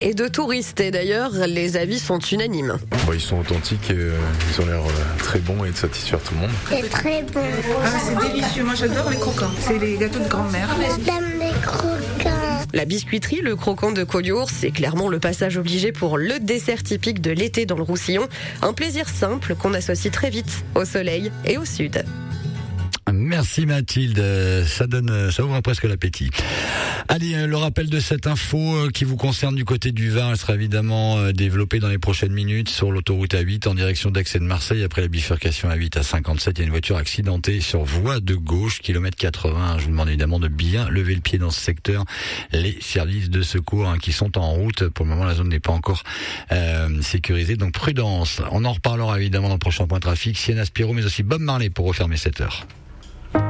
et de touristes. Et d'ailleurs, les avis sont unanimes. Ils sont authentiques, ils ont l'air très bons et de satisfaire tout le monde. C'est très bon. C'est délicieux, moi j'adore les croquants. C'est les gâteaux de grand-mère. J'aime les croquants. La biscuiterie, le croquant de Collioure, c'est clairement le passage obligé pour le dessert typique de l'été dans le Roussillon. Un plaisir simple qu'on associe très vite au soleil et au sud. Merci Mathilde, ça ouvre presque l'appétit. Allez, le rappel de cette info qui vous concerne du côté du Var, elle sera évidemment développée dans les prochaines minutes sur l'autoroute A8 en direction d'Aix et de Marseille. Après la bifurcation A8 à 57, il y a une voiture accidentée sur voie de gauche, kilomètre 80. Je vous demande évidemment de bien lever le pied dans ce secteur. Les services de secours qui sont en route. Pour le moment, la zone n'est pas encore sécurisée, donc prudence. On en reparlera évidemment dans le prochain point trafic. Sienna Spiro, mais aussi Bob Marley pour refermer cette heure.